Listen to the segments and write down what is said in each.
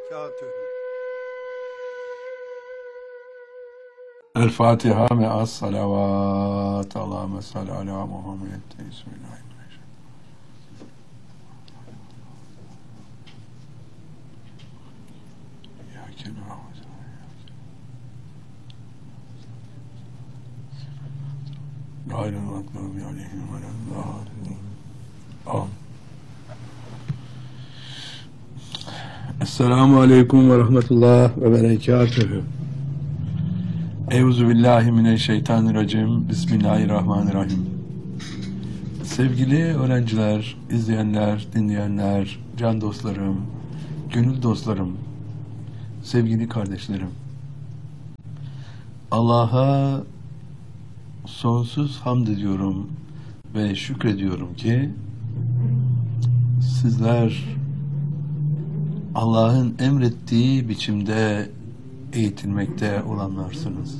berekatühü. El Fatiha ve as salavat. Allahümme salli ala Muhammed. Bismillahirrahmanirrahim. İyyâke na'budu ve iyyâke gayril mağdûbi aleyhim ve leddâllîn. Amin. Esselamu aleyküm ve rahmetullah ve berekatühü. Euzubillahimineşşeytanirracim. Bismillahirrahmanirrahim. Sevgili öğrenciler, izleyenler, dinleyenler, can dostlarım, gönül dostlarım, sevgili kardeşlerim. Allah'a sonsuz hamd ediyorum ve şükrediyorum ki sizler Allah'ın emrettiği biçimde eğitilmekte olanlarsınız.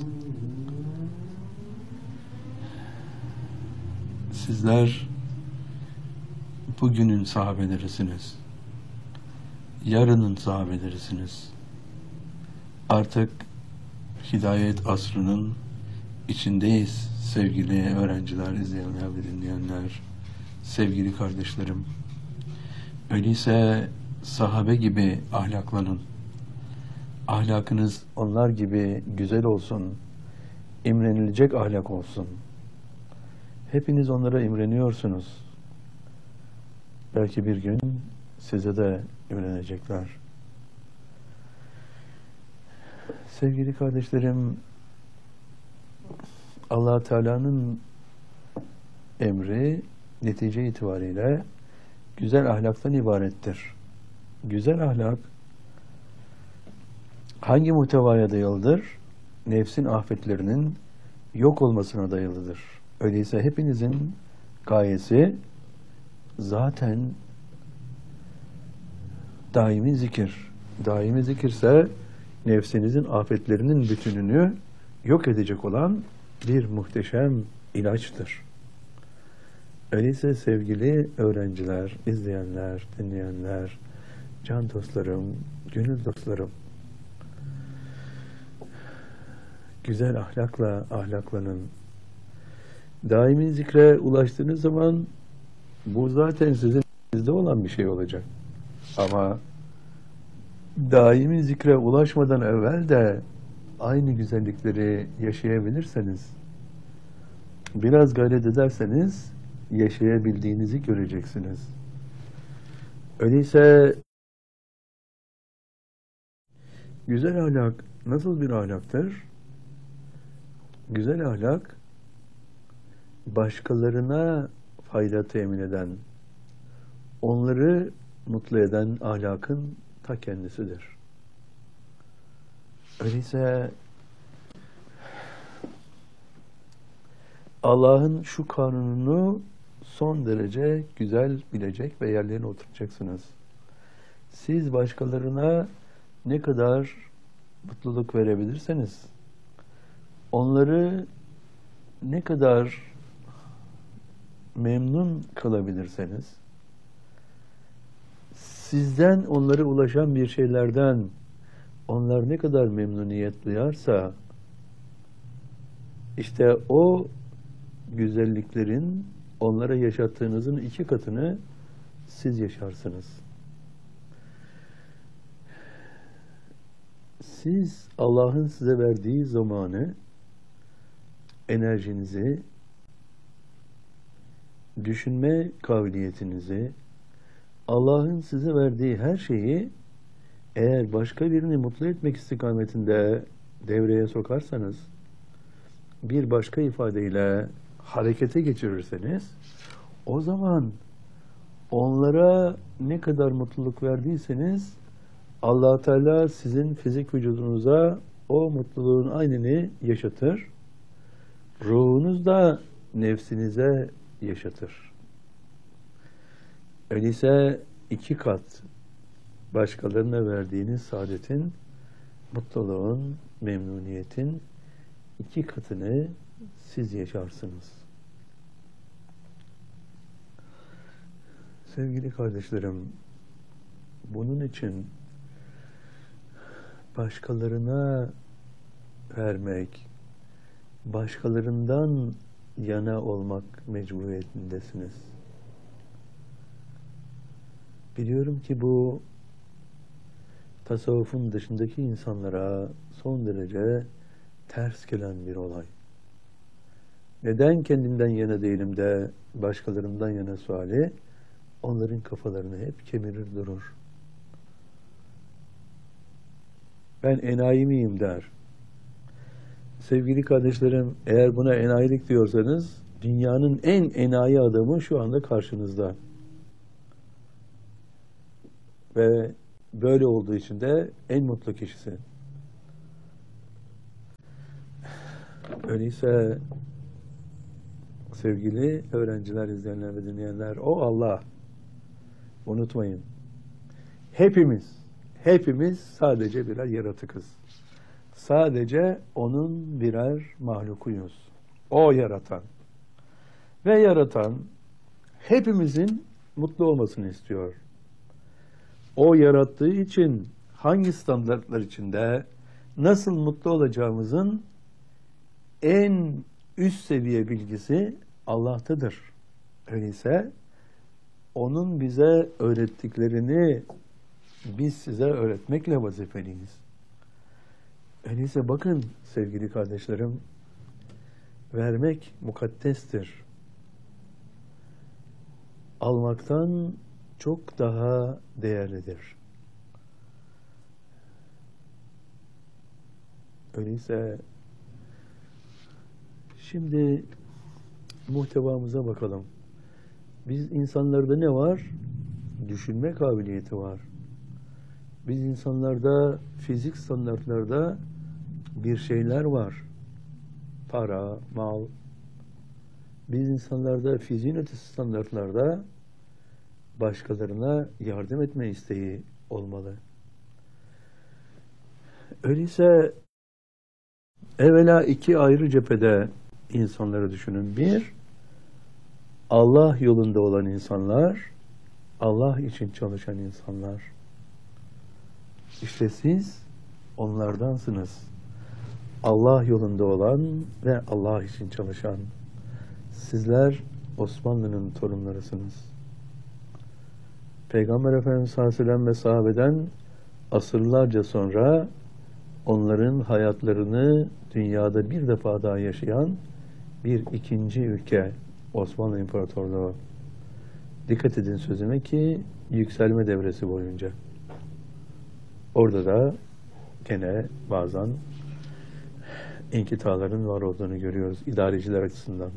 Sizler bugünün sahabelerisiniz. Yarının sahabelerisiniz. Artık hidayet asrının içindeyiz sevgili öğrenciler, izleyenler ve dinleyenler, sevgili kardeşlerim. Öyleyse sahabe gibi ahlaklanın. Ahlakınız onlar gibi güzel olsun, imrenilecek ahlak olsun. Hepiniz onlara imreniyorsunuz. Belki bir gün size de imrenecekler. Sevgili kardeşlerim, Allah Teala'nın emri netice itibariyle güzel ahlaktan ibarettir. Güzel ahlak hangi muhtevaya dayalıdır? Nefsin afetlerinin yok olmasına dayalıdır. Öyleyse hepinizin gayesi zaten daimi zikir. Daimi zikirse nefsinizin afetlerinin bütününü yok edecek olan bir muhteşem ilaçtır. Öyleyse sevgili öğrenciler, izleyenler, dinleyenler, can dostlarım, gönül dostlarım, güzel ahlakla ahlaklanın. Daimi zikre ulaştığınız zaman bu zaten sizin elinizde olan bir şey olacak. Ama daimi zikre ulaşmadan evvel de aynı güzellikleri yaşayabilirseniz, biraz gayret ederseniz yaşayabildiğinizi göreceksiniz. Öyleyse güzel ahlak nasıl bir ahlaktır? Güzel ahlak başkalarına fayda temin eden, onları mutlu eden ahlakın ta kendisidir. Öyleyse Allah'ın şu kanununu son derece güzel bilecek ve yerlerine oturtacaksınız. Siz başkalarına ne kadar mutluluk verebilirseniz, onları ne kadar memnun kalabilirseniz, sizden onlara ulaşan bir şeylerden onlar ne kadar memnuniyet duyarsa, işte o güzelliklerin onlara yaşattığınızın 2 katını siz yaşarsınız. Siz Allah'ın size verdiği zamanı, enerjinizi, düşünme kabiliyetinizi, Allah'ın size verdiği her şeyi eğer başka birini mutlu etmek istikametinde devreye sokarsanız, bir başka ifadeyle harekete geçirirseniz, o zaman onlara ne kadar mutluluk verdiyseniz Allah Teala sizin fizik vücudunuza o mutluluğun aynını yaşatır. Ruhunuz da nefsinize yaşatır. Öyleyse 2 kat başkalarına verdiğiniz saadetin, mutluluğun, memnuniyetin 2 katını siz yaşarsınız. Sevgili kardeşlerim, bunun için başkalarına vermek, başkalarından yana olmak mecburiyetindesiniz. Biliyorum ki bu tasavvufun dışındaki insanlara son derece ters gelen bir olay. Neden kendimden yana değilim de başkalarından yana suali onların kafalarını hep kemirir durur. Ben enayi miyim der. Sevgili kardeşlerim, eğer buna enayilik diyorsanız dünyanın en enayi adamı şu anda karşınızda. Ve böyle olduğu için de en mutlu kişisi. Öyleyse sevgili öğrenciler, izleyenler ve dinleyenler, o Allah. Unutmayın. Hepimiz sadece birer yaratıkız. Sadece onun birer mahlukuyuz. O yaratan. Ve yaratan hepimizin mutlu olmasını istiyor. O yarattığı için hangi standartlar içinde nasıl mutlu olacağımızın en üst seviye bilgisi Allah'tadır. Öyleyse onun bize öğrettiklerini biz size öğretmekle vazifeliyiz. Öyleyse bakın sevgili kardeşlerim, vermek mukaddestir. Almaktan çok daha değerlidir. Öyleyse şimdi muhtevamıza bakalım. Biz insanlarda ne var? Düşünme kabiliyeti var. Biz insanlarda fizik standartlarda bir şeyler var. Para, mal. Biz insanlarda fiziğin ötesi standartlarda başkalarına yardım etme isteği olmalı. Öyleyse evvela iki ayrı cephede insanları düşünün. Bir, Allah yolunda olan insanlar, Allah için çalışan insanlar. İşte siz onlardansınız. Allah yolunda olan ve Allah için çalışan. Sizler Osmanlı'nın torunlarısınız. Peygamber Efendimiz sallallahu aleyhi ve sellem ve sahabeden asırlarca sonra onların hayatlarını dünyada bir defa daha yaşayan bir ikinci ülke Osmanlı İmparatorluğu. Dikkat edin sözüme ki yükselme devresi boyunca. Orada da gene bazen inkitaların var olduğunu görüyoruz idareciler açısından.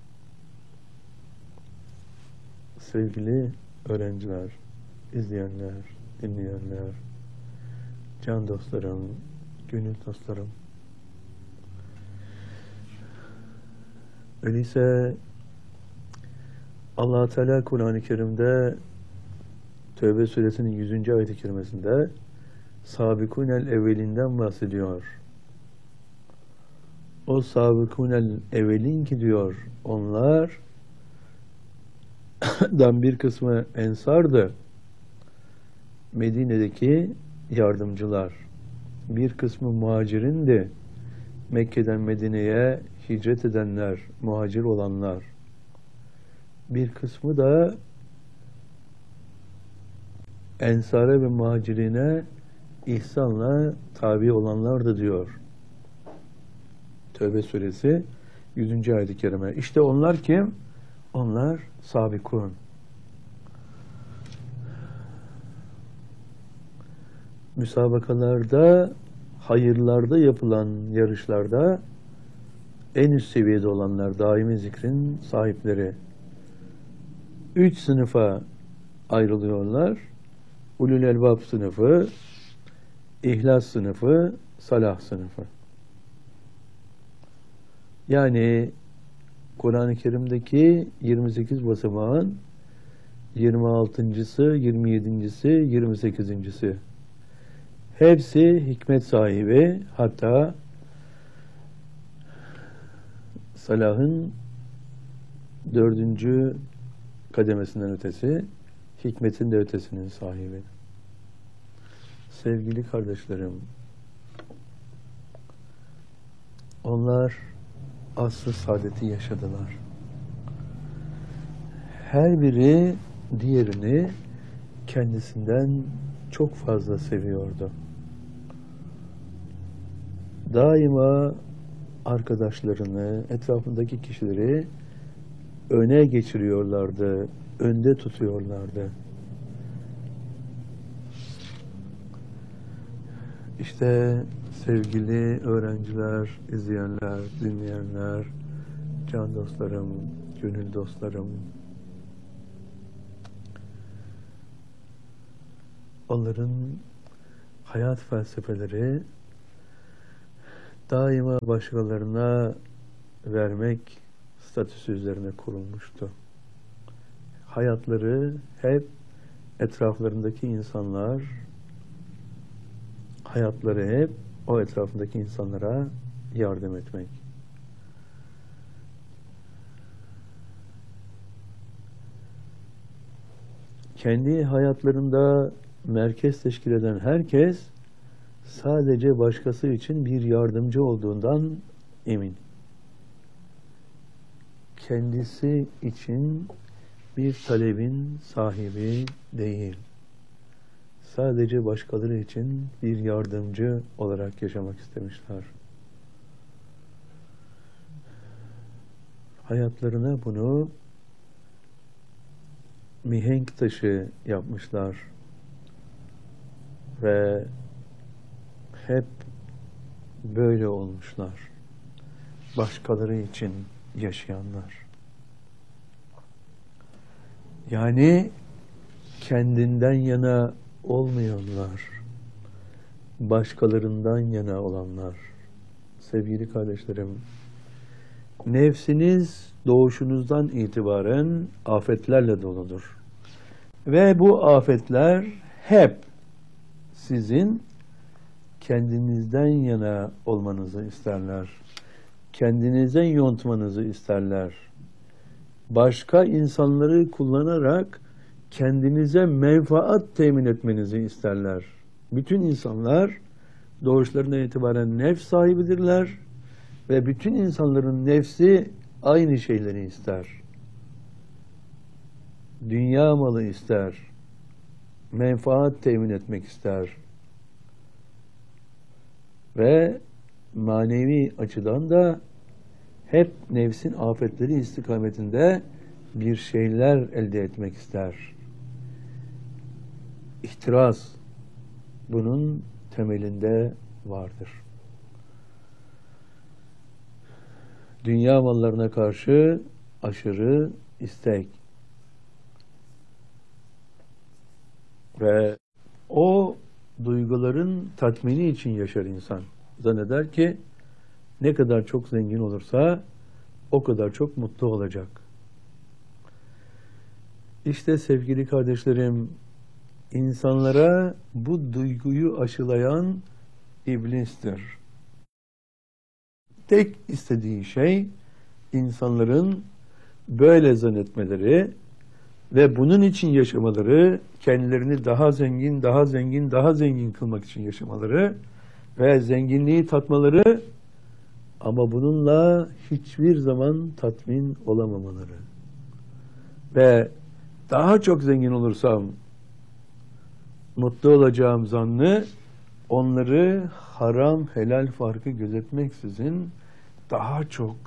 Sevgili öğrenciler, izleyenler, dinleyenler, can dostlarım, gönül dostlarım. Öyleyse Allah Teala Kur'an-ı Kerim'de Tevbe suresinin 100. ayet-i kerimesinde Sabikunel evvelinden bahsediyor. O sabikunel evvelin ki diyor, onlardan bir kısmı ensardı. Medine'deki yardımcılar. Bir kısmı muhacirindi. Mekke'den Medine'ye hicret edenler, muhacir olanlar. Bir kısmı da ensare ve muhacirine ihsanla tabi olanlardı diyor. Tevbe suresi 100. ayet-i kerime. İşte onlar kim? Onlar sabikun. Müsabakalarda, hayırlarda yapılan yarışlarda en üst seviyede olanlar, daimi zikrin sahipleri. 3 sınıfa ayrılıyorlar. Ulul elbab sınıfı, İhlas sınıfı, Salah sınıfı. Yani Kur'an-ı Kerim'deki 28 basamağın 26.'sı, 27.'si, 28.'si. Hepsi hikmet sahibi, hatta Salah'ın 4. kademesinden ötesi, hikmetin de ötesinin sahibi. Sevgili kardeşlerim, Onlar asr-ı saadeti yaşadılar. Her biri diğerini kendisinden çok fazla seviyordu. Daima arkadaşlarını, etrafındaki kişileri öne geçiriyorlardı, önde tutuyorlardı. İşte sevgili öğrenciler, izleyenler, dinleyenler, can dostlarım, gönül dostlarım, onların hayat felsefeleri daima başkalarına vermek statüsü üzerine kurulmuştu. Hayatları hep etraflarındaki insanlar, hayatları hep o etrafındaki insanlara yardım etmek. Kendi hayatlarında merkez teşkil eden herkes sadece başkası için bir yardımcı olduğundan emin. Kendisi için bir talebin sahibi değil. Sadece başkaları için bir yardımcı olarak yaşamak istemişler. Hayatlarına bunu mihenk taşı yapmışlar ve hep böyle olmuşlar. Başkaları için yaşayanlar. Yani kendinden yana olmayanlar, başkalarından yana olanlar. Sevgili kardeşlerim, nefsiniz doğuşunuzdan itibaren afetlerle doludur. Ve bu afetler hep sizin kendinizden yana olmanızı isterler. Kendinize yontmanızı isterler. Başka insanları kullanarak kendinize menfaat temin etmenizi isterler. Bütün insanlar doğuşlarından itibaren nefs sahibidirler ve bütün insanların nefsi aynı şeyleri ister. Dünya malı ister. Menfaat temin etmek ister. Ve manevi açıdan da hep nefsin afetleri istikametinde bir şeyler elde etmek ister. İhtiras bunun temelinde vardır. Dünya mallarına karşı aşırı istek ve o duyguların tatmini için yaşar insan. Zanneder ki ne kadar çok zengin olursa o kadar çok mutlu olacak. İşte sevgili kardeşlerim, insanlara bu duyguyu aşılayan iblistir. Tek istediği şey insanların böyle zannetmeleri ve bunun için yaşamaları, kendilerini daha zengin, daha zengin, daha zengin kılmak için yaşamaları ve zenginliği tatmaları ama bununla hiçbir zaman tatmin olamamaları. Ve daha çok zengin olursam mutlu olacağım zannı onları haram helal farkı gözetmeksizin daha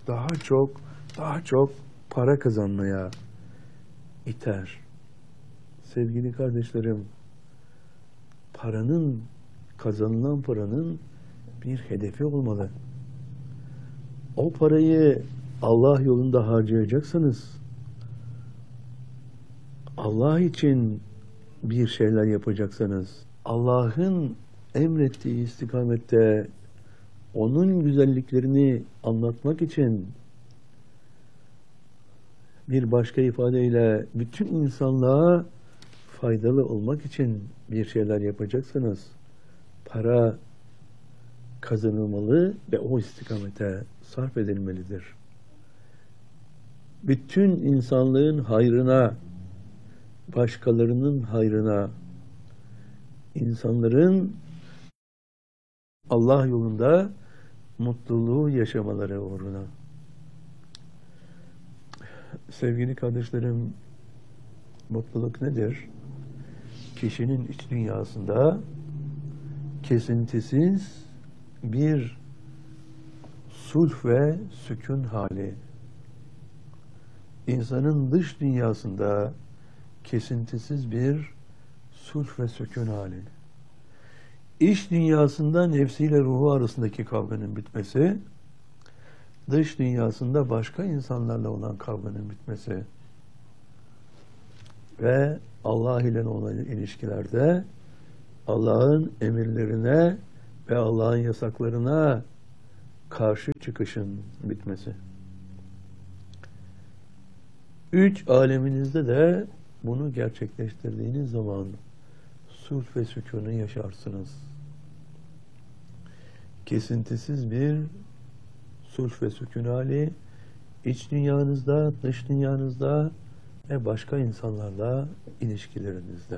çok para kazanmaya iter. Sevgili kardeşlerim, kazanılan paranın bir hedefi olmalı. O parayı Allah yolunda harcayacaksınız. Allah için bir şeyler yapacaksanız, Allah'ın emrettiği istikamette onun güzelliklerini anlatmak için, bir başka ifadeyle bütün insanlığa faydalı olmak için bir şeyler yapacaksanız para kazanılmalı ve o istikamete sarf edilmelidir. Bütün insanlığın hayrına, başkalarının hayrına, insanların Allah yolunda mutluluğu yaşamaları uğruna. Sevgili kardeşlerim, mutluluk nedir? Kişinin iç dünyasında kesintisiz bir sulh ve sükun hali. İnsanın dış dünyasında kesintisiz bir sulh ve sükun hali. İç dünyasında nefsiyle ruhu arasındaki kavganın bitmesi, dış dünyasında başka insanlarla olan kavganın bitmesi ve Allah ile olan ilişkilerde Allah'ın emirlerine ve Allah'ın yasaklarına karşı çıkışın bitmesi. Üç aleminizde de bunu gerçekleştirdiğiniz zaman sulh ve sükûnu yaşarsınız. Kesintisiz bir sulh ve sükûn hali iç dünyanızda, dış dünyanızda ve başka insanlarla ilişkilerinizde.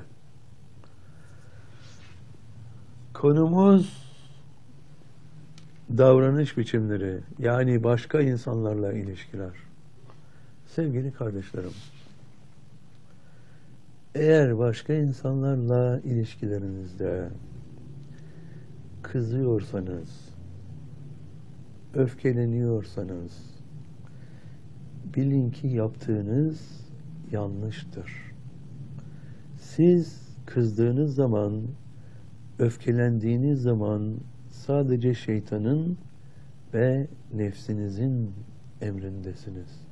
Konumuz davranış biçimleri, yani başka insanlarla ilişkiler. Sevgili kardeşlerim, eğer başka insanlarla ilişkilerinizde kızıyorsanız, öfkeleniyorsanız, bilin ki yaptığınız yanlıştır. Siz kızdığınız zaman, öfkelendiğiniz zaman sadece şeytanın ve nefsinizin emrindesiniz.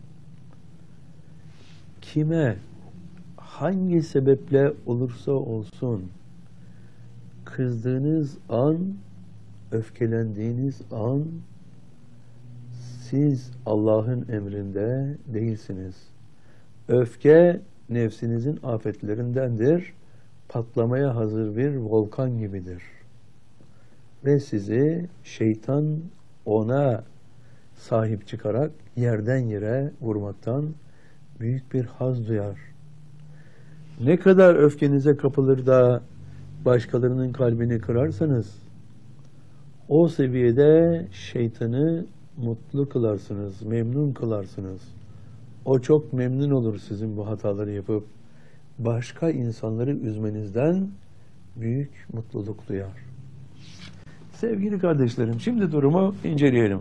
Kime, hangi sebeple olursa olsun, kızdığınız an, öfkelendiğiniz an, siz Allah'ın emrinde değilsiniz. Öfke, nefsinizin afetlerindendir. Patlamaya hazır bir volkan gibidir. Ve sizi şeytan ona sahip çıkarak yerden yere vurmaktan büyük bir haz duyar. Ne kadar öfkenize kapılır da başkalarının kalbini kırarsanız, o seviyede şeytanı mutlu kılarsınız, memnun kılarsınız. O çok memnun olur sizin bu hataları yapıp başka insanları üzmenizden büyük mutluluk duyar. Sevgili kardeşlerim, şimdi durumu inceleyelim.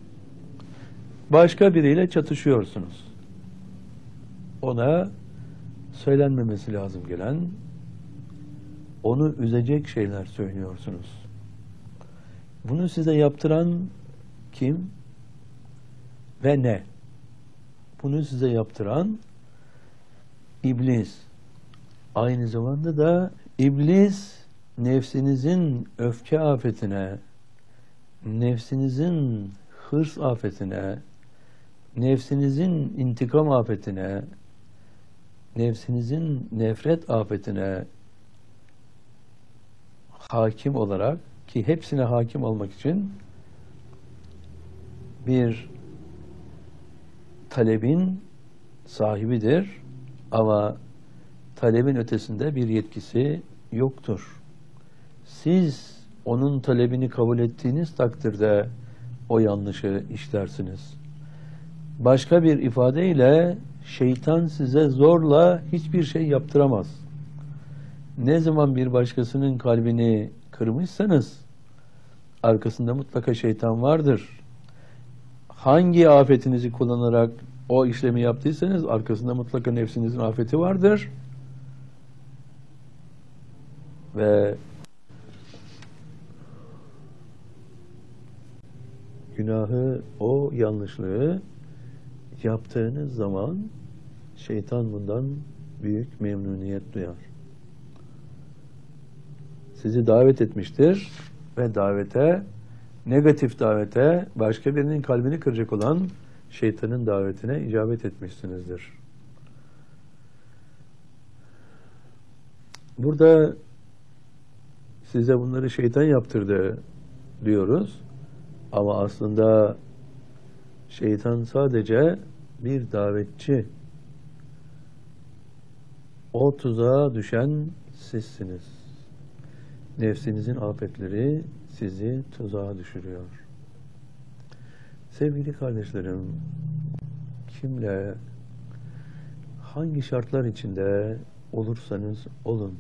Başka biriyle çatışıyorsunuz. Ona söylenmemesi lazım gelen, onu üzecek şeyler söylüyorsunuz. Bunu size yaptıran kim ve ne? Bunu size yaptıran iblis. Aynı zamanda da iblis nefsinizin öfke afetine, nefsinizin hırs afetine, nefsinizin intikam afetine, nefsinizin nefret afetine hakim olarak, ki hepsine hakim olmak için bir talebin sahibidir ama talebin ötesinde bir yetkisi yoktur. Siz onun talebini kabul ettiğiniz takdirde o yanlışı işlersiniz. Başka bir ifadeyle şeytan size zorla hiçbir şey yaptıramaz. Ne zaman bir başkasının kalbini kırmışsanız arkasında mutlaka şeytan vardır. Hangi afetinizi kullanarak o işlemi yaptıysanız arkasında mutlaka nefsinizin afeti vardır. Ve günahı, o yanlışlığı yaptığınız zaman şeytan bundan büyük memnuniyet duyar. Sizi davet etmiştir ve davete, negatif davete, başka birinin kalbini kıracak olan şeytanın davetine icabet etmişsinizdir. Burada size bunları şeytan yaptırdı diyoruz ama aslında şeytan sadece bir davetçi. O tuzağa düşen sizsiniz. Nefsinizin afetleri sizi tuzağa düşürüyor. Sevgili kardeşlerim, kimle, hangi şartlar içinde olursanız olun,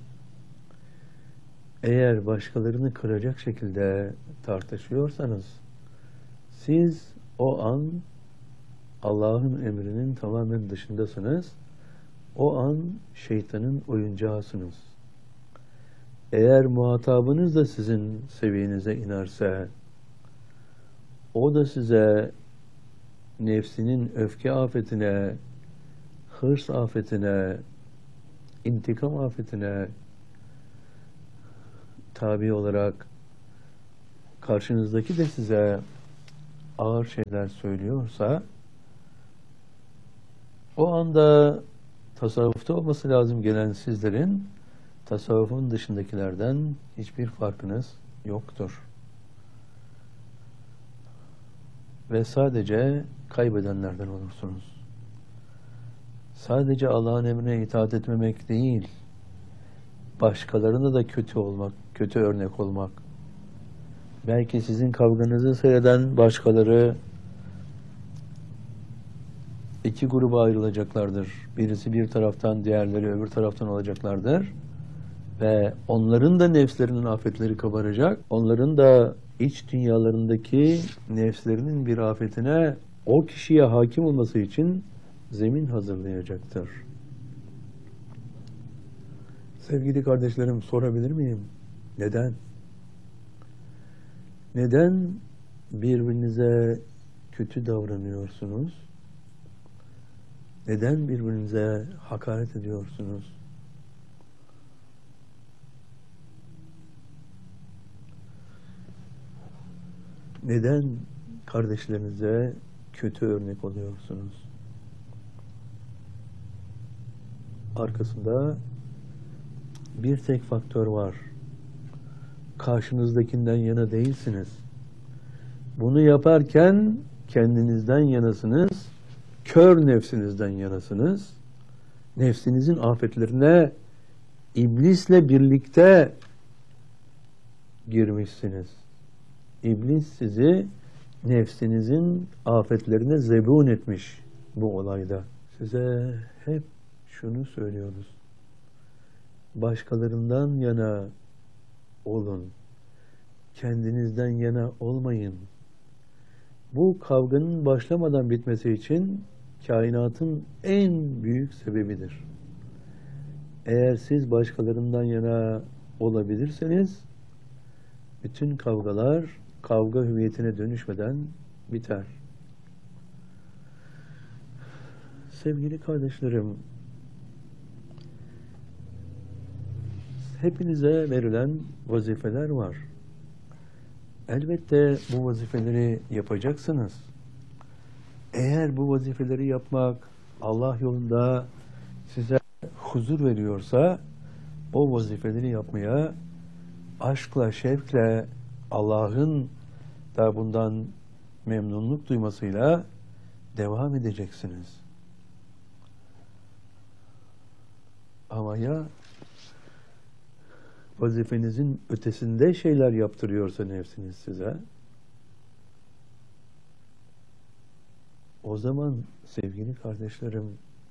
eğer başkalarını kıracak şekilde tartışıyorsanız, siz o an Allah'ın emrinin tamamen dışındasınız. O an şeytanın oyuncağısınız. Eğer muhatabınız da sizin seviyenize inerse, o da size nefsinin öfke afetine, hırs afetine, intikam afetine tabi olarak, karşınızdaki de size ağır şeyler söylüyorsa, o anda tasavvufta olması lazım gelen sizlerin tasavvufun dışındakilerden hiçbir farkınız yoktur. Ve sadece kaybedenlerden olursunuz. Sadece Allah'ın emrine itaat etmemek değil, başkalarına da kötü olmak, kötü örnek olmak. Belki sizin kavganızı seyreden başkaları iki gruba ayrılacaklardır. Birisi bir taraftan, diğerleri öbür taraftan olacaklardır. Ve onların da nefslerinin afetleri kabaracak. Onların da iç dünyalarındaki nefslerinin bir afetine o kişiye hakim olması için zemin hazırlayacaktır. Sevgili kardeşlerim, sorabilir miyim? Neden? Neden birbirinize kötü davranıyorsunuz? Neden birbirinize hakaret ediyorsunuz? Neden kardeşlerinize kötü örnek oluyorsunuz? Arkasında bir tek faktör var. Karşınızdakinden yana değilsiniz. Bunu yaparken kendinizden yanasınız, kör nefsinizden yanasınız. Nefsinizin afetlerine iblisle birlikte girmişsiniz. İblis sizi nefsinizin afetlerine zebun etmiş bu olayda. Size hep şunu söylüyoruz. Başkalarından yana olun. Kendinizden yana olmayın. Bu kavganın başlamadan bitmesi için kainatın en büyük sebebidir. Eğer siz başkalarından yana olabilirseniz bütün kavgalar kavga hüviyetine dönüşmeden biter. Sevgili kardeşlerim, hepinize verilen vazifeler var. Elbette bu vazifeleri yapacaksınız. Eğer bu vazifeleri yapmak Allah yolunda size huzur veriyorsa, o vazifeleri yapmaya aşkla, şevkle, Allah'ın da bundan memnunluk duymasıyla devam edeceksiniz. Ama ya vazifenizin ötesinde şeyler yaptırıyorsa nefsiniz size, o zaman sevgili kardeşlerim,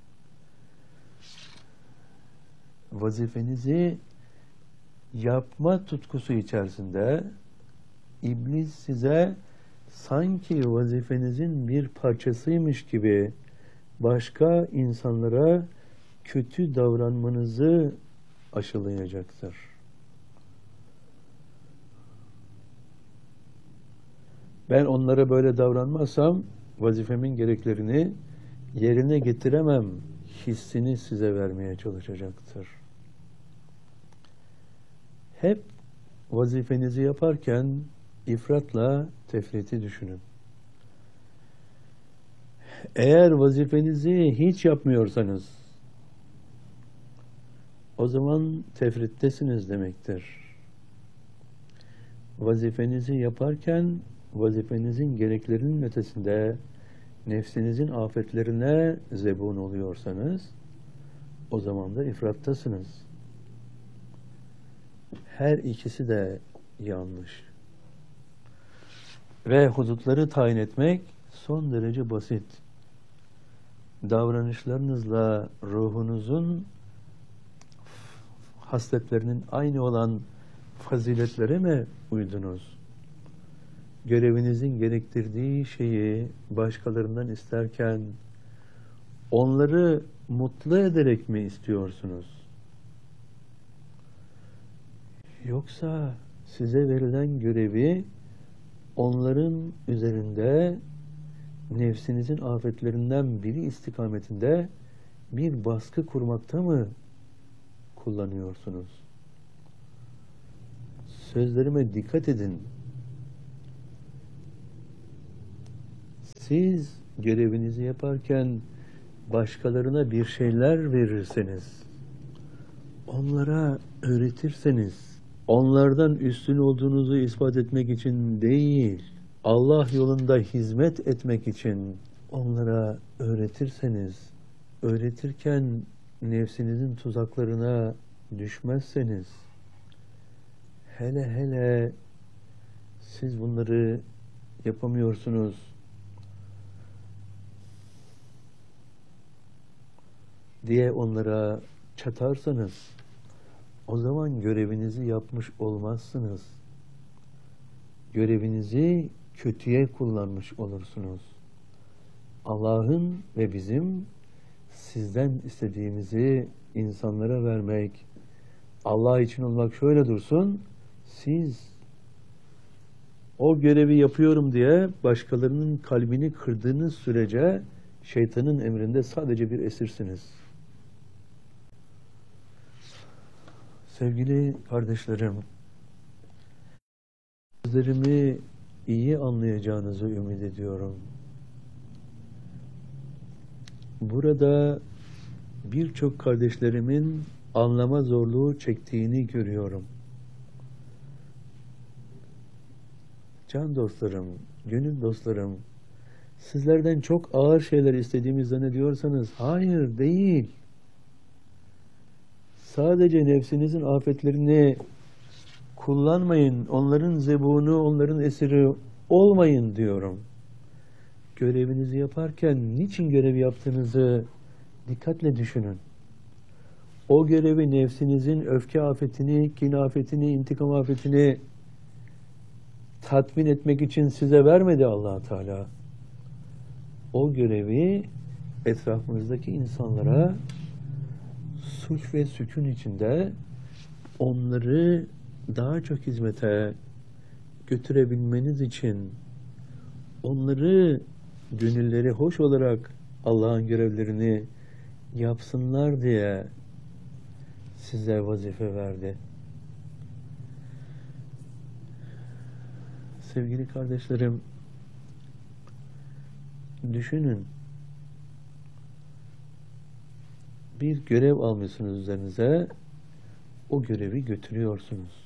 vazifenizi yapma tutkusu içerisinde İblis size sanki vazifenizin bir parçasıymış gibi başka insanlara kötü davranmanızı aşılayacaktır. Ben onlara böyle davranmazsam vazifemin gereklerini yerine getiremem hissini size vermeye çalışacaktır. Hep vazifenizi yaparken ifratla tefriti düşünün. Eğer vazifenizi hiç yapmıyorsanız, o zaman tefrittesiniz demektir. Vazifenizi yaparken, vazifenizin gereklerinin ötesinde nefsinizin afetlerine zebun oluyorsanız, o zaman da ifrattasınız. Her ikisi de yanlış. Ve hudutları tayin etmek son derece basit. Davranışlarınızla ruhunuzun hasletlerinin aynı olan faziletlere mi uydunuz? Görevinizin gerektirdiği şeyi başkalarından isterken onları mutlu ederek mi istiyorsunuz? Yoksa size verilen görevi onların üzerinde nefsinizin afetlerinden biri istikametinde bir baskı kurmakta mı kullanıyorsunuz? Sözlerime dikkat edin. Siz görevinizi yaparken başkalarına bir şeyler verirseniz, onlara öğretirseniz, onlardan üstün olduğunuzu ispat etmek için değil, Allah yolunda hizmet etmek için onlara öğretirseniz, öğretirken nefsinizin tuzaklarına düşmezseniz, hele hele siz bunları yapamıyorsunuz diye onlara çatarsanız, o zaman görevinizi yapmış olmazsınız. Görevinizi kötüye kullanmış olursunuz. Allah'ın ve bizim sizden istediğimizi insanlara vermek, Allah için olmak şöyle dursun, siz o görevi yapıyorum diye başkalarının kalbini kırdığınız sürece şeytanın emrinde sadece bir esirsiniz. Sevgili kardeşlerim, sözlerimi iyi anlayacağınızı ümit ediyorum. Burada birçok kardeşlerimin anlama zorluğu çektiğini görüyorum. Can dostlarım, gönül dostlarım, sizlerden çok ağır şeyler istediğimi zannediyorsanız, hayır değil. Sadece nefsinizin afetlerini kullanmayın, onların zebunu, onların esiri olmayın diyorum. Görevinizi yaparken niçin görevi yaptığınızı dikkatle düşünün. O görevi nefsinizin öfke afetini, kin afetini, intikam afetini tatmin etmek için size vermedi Allah Teala. O görevi etrafınızdaki insanlara sulh ve sükun içinde onları daha çok hizmete götürebilmeniz için, onları gönülleri hoş olarak Allah'ın görevlerini yapsınlar diye size vazife verdi. Sevgili kardeşlerim, düşünün, bir görev almışsınız üzerinize, o görevi götürüyorsunuz.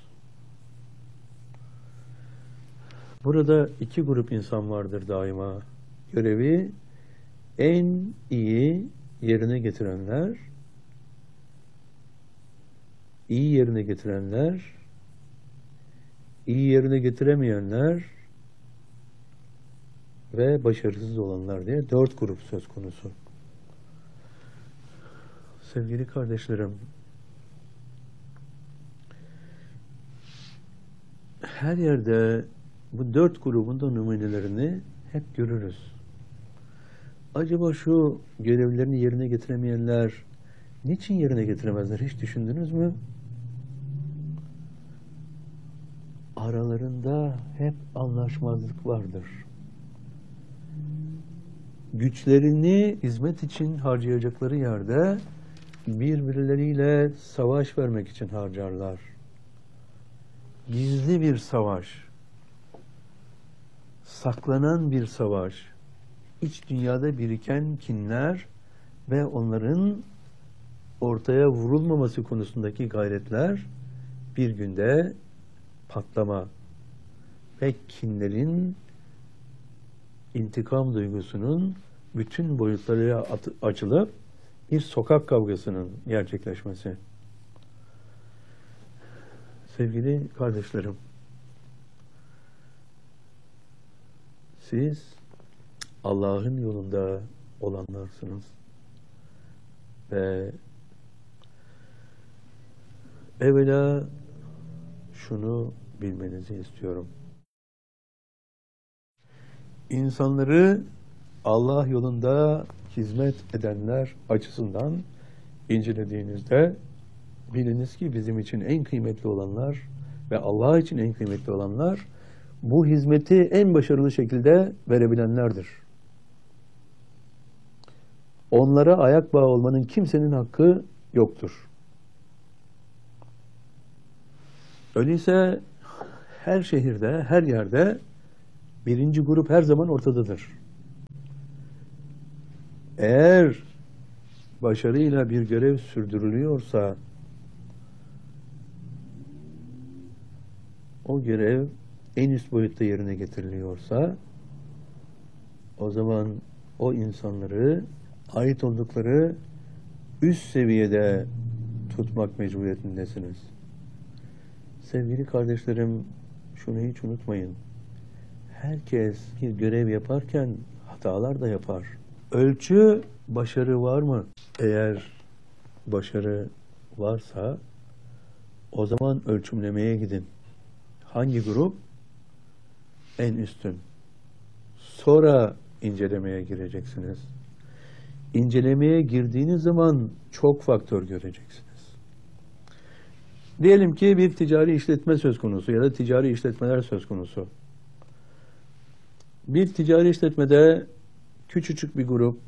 Burada iki grup insan vardır daima. Görevi en iyi yerine getirenler, iyi yerine getirenler, iyi yerine getiremeyenler ve başarısız olanlar diye 4 grup söz konusu. Sevgili kardeşlerim, her yerde bu 4 grubun da numunelerini hep görürüz. Acaba şu görevlerini yerine getiremeyenler niçin yerine getiremezler, hiç düşündünüz mü? Aralarında hep anlaşmazlık vardır. Güçlerini hizmet için harcayacakları yerde birbirleriyle savaş vermek için harcarlar. Gizli bir savaş, saklanan bir savaş, iç dünyada biriken kinler ve onların ortaya vurulmaması konusundaki gayretler bir günde patlama ve kinlerin, intikam duygusunun bütün boyutlarıyla açılıp bir sokak kavgasının gerçekleşmesi. Sevgili kardeşlerim, siz Allah'ın yolunda olanlarsınız. Ve evvela şunu bilmenizi istiyorum. İnsanları Allah yolunda hizmet edenler açısından incelediğinizde biliniz ki bizim için en kıymetli olanlar ve Allah için en kıymetli olanlar bu hizmeti en başarılı şekilde verebilenlerdir. Onlara ayak bağı olmanın kimsenin hakkı yoktur. Öyleyse her şehirde, her yerde birinci grup her zaman ortadadır. Eğer başarıyla bir görev sürdürülüyorsa o görev en üst boyutta yerine getiriliyorsa o zaman o insanları ait oldukları üst seviyede tutmak mecburiyetindesiniz. Sevgili kardeşlerim, şunu hiç unutmayın. Herkes bir görev yaparken hatalar da yapar. Ölçü başarı var mı? Eğer başarı varsa o zaman ölçümlemeye gidin. Hangi grup? En üstün. Sonra incelemeye gireceksiniz. İncelemeye girdiğiniz zaman çok faktör göreceksiniz. Diyelim ki bir ticari işletme söz konusu ya da ticari işletmeler söz konusu. Bir ticari işletmede küçücük bir grup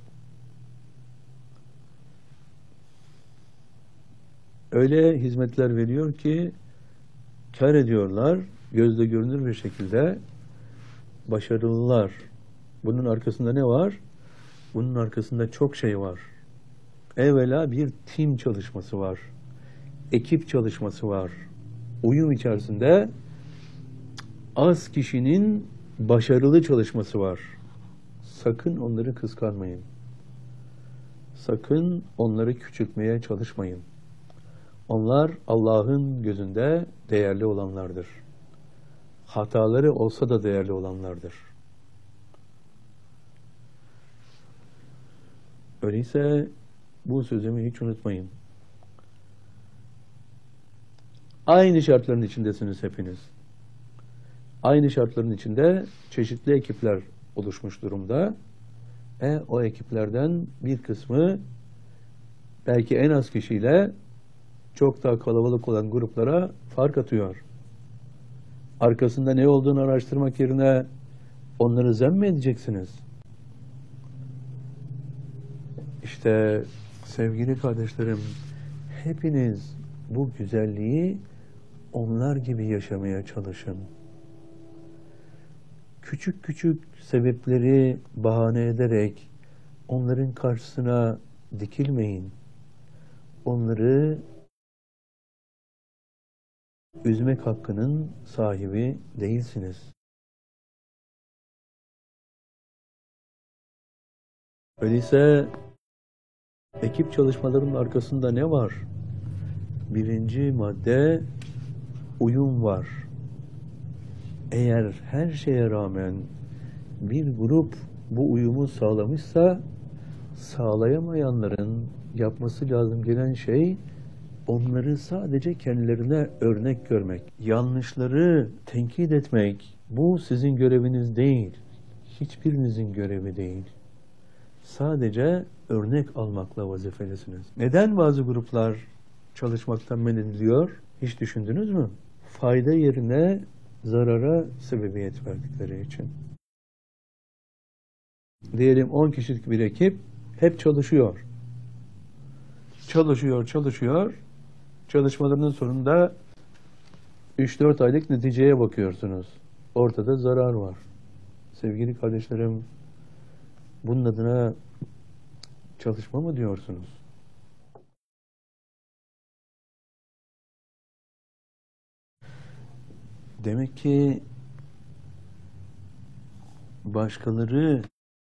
öyle hizmetler veriyor ki kar ediyorlar, gözle görünür bir şekilde başarılılar. Bunun arkasında ne var? Bunun arkasında çok şey var. Evvela bir tim çalışması var. Ekip çalışması var. Uyum içerisinde az kişinin başarılı çalışması var. Sakın onları kıskanmayın. Sakın onları küçültmeye çalışmayın. Onlar Allah'ın gözünde değerli olanlardır. Hataları olsa da değerli olanlardır. Öyleyse bu sözümü hiç unutmayın. Aynı şartların içindesiniz hepiniz. Aynı şartların içinde çeşitli ekipler oluşmuş durumda. O ekiplerden bir kısmı belki en az kişiyle çok daha kalabalık olan gruplara fark atıyor. Arkasında ne olduğunu araştırmak yerine onları zemm edeceksiniz? İşte sevgili kardeşlerim, hepiniz bu güzelliği onlar gibi yaşamaya çalışın. Küçük küçük sebepleri bahane ederek onların karşısına dikilmeyin. Onları üzmek hakkının sahibi değilsiniz. Öyleyse ekip çalışmalarının arkasında ne var? Birinci madde uyum var. Eğer her şeye rağmen bir grup bu uyumu sağlamışsa, sağlayamayanların yapması lazım gelen şey onları sadece kendilerine örnek görmek. Yanlışları tenkit etmek, bu sizin göreviniz değil. Hiçbirinizin görevi değil. Sadece örnek almakla vazifelisiniz. Neden bazı gruplar çalışmaktan men ediliyor? Hiç düşündünüz mü? Fayda yerine zarara sebebiyet verdikleri için. Diyelim 10 kişilik bir ekip hep çalışıyor. Çalışıyor. Çalışmalarının sonunda 3-4 aylık neticeye bakıyorsunuz. Ortada zarar var. Sevgili kardeşlerim, bunun adına çalışma mı diyorsunuz? Demek ki başkaları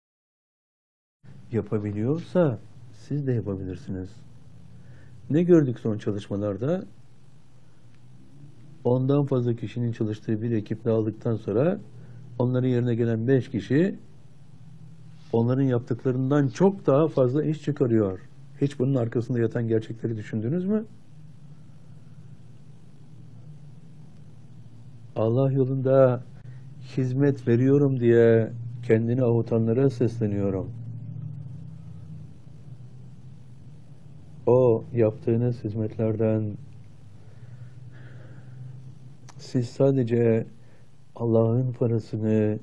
yapabiliyorsa siz de yapabilirsiniz. Ne gördük son çalışmalarda? Ondan fazla kişinin çalıştığı bir ekiple aldıktan sonra onların yerine gelen 5 kişi onların yaptıklarından çok daha fazla iş çıkarıyor. Hiç bunun arkasında yatan gerçekleri düşündünüz mü? Allah yolunda hizmet veriyorum diye kendini avutanlara sesleniyorum. O yaptığınız hizmetlerden siz sadece Allah'ın parasını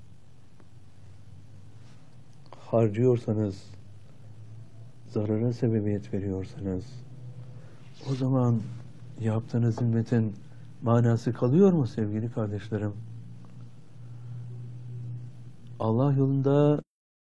harcıyorsanız, zarara sebebiyet veriyorsanız, o zaman yaptığınız hizmetin manası kalıyor mu sevgili kardeşlerim? Allah yolunda